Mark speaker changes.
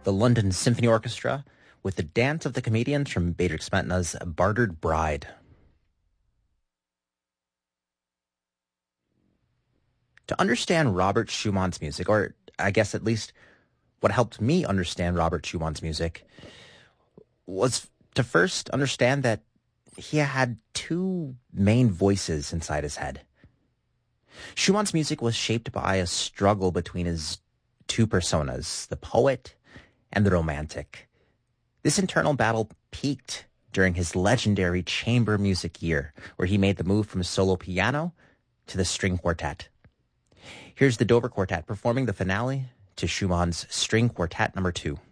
Speaker 1: the London Symphony Orchestra with the Dance of the Comedians from Bedřich Smetana's Bartered Bride. To understand Robert Schumann's music, or I guess at least what helped me understand Robert Schumann's music, was to first understand that he had two main voices inside his head. Schumann's music was shaped by a struggle between his two personas, the poet and the romantic. This internal battle peaked during his legendary chamber music year, where he made the move from solo piano to the string quartet. Here's the Dover Quartet performing the finale to Schumann's String Quartet No. 2.